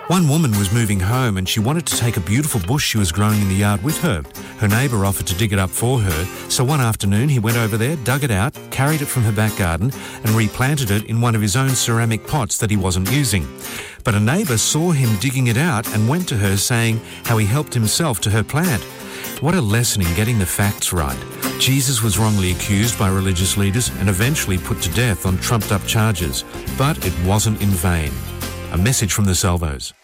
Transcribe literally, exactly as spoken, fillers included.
One woman was moving home and she wanted to take a beautiful bush she was growing in the yard with her. Her neighbour offered to dig it up for her, so one afternoon he went over there, dug it out, carried it from her back garden and replanted it in one of his own ceramic pots that he wasn't using. But a neighbour saw him digging it out and went to her saying how he helped himself to her plant. What a lesson in getting the facts right. Jesus was wrongly accused by religious leaders and eventually put to death on trumped-up charges, but it wasn't in vain. A message from the Salvos.